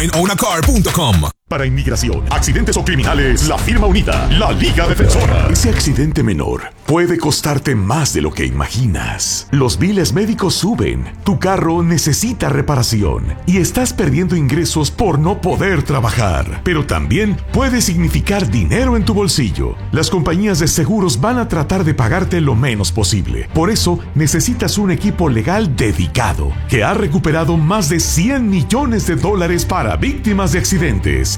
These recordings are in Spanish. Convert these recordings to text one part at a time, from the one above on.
www.ownacar.com. Para inmigración, accidentes o criminales, la firma unida, la Liga Defensora. Ese accidente menor puede costarte más de lo que imaginas. Los biles médicos suben, tu carro necesita reparación y estás perdiendo ingresos por no poder trabajar. Pero también puede significar dinero en tu bolsillo. Las compañías de seguros van a tratar de pagarte lo menos posible. Por eso necesitas un equipo legal dedicado que ha recuperado más de $100 millones para víctimas de accidentes.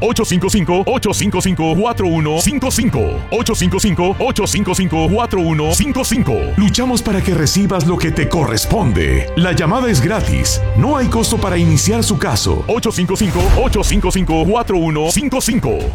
855-855-4155. 855-855-4155. Luchamos para que recibas lo que te corresponde. La llamada es gratis. No hay costo para iniciar su caso. 855-855-4155.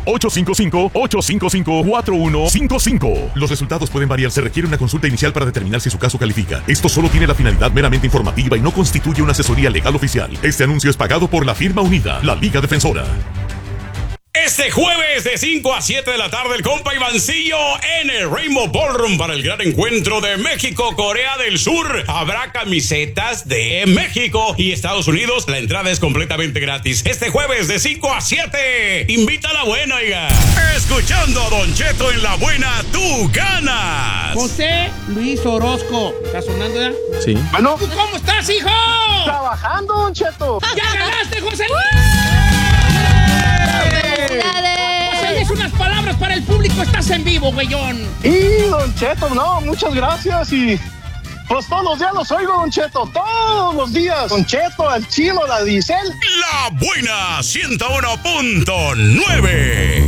855-855-4155. Los resultados pueden variar. Se requiere una consulta inicial para determinar si su caso califica. Esto solo tiene la finalidad meramente informativa y no constituye una asesoría legal oficial. Este anuncio es pagado por la firma unida, la Liga Defensora. Este jueves de 5 a 7 de la tarde, el compa Ivancillo en el Rainbow Ballroom para el gran encuentro de México-Corea del Sur. Habrá camisetas de México y Estados Unidos. La entrada es completamente gratis. Este jueves de 5 a 7. Invita a la buena, oiga. Escuchando a Don Cheto en la buena, tú ganas. José Luis Orozco. ¿Está sonando ya? Sí. Bueno. ¿Cómo estás, hijo? Trabajando, Don Cheto. ¡Ya ganaste, José Luis! José, unas palabras para el público. Estás en vivo, güeyón. Y Don Cheto, no, muchas gracias. Y pues todos los días los oigo, Don Cheto. Todos los días. Don Cheto, el Chino, la Diesel. La buena 101.9.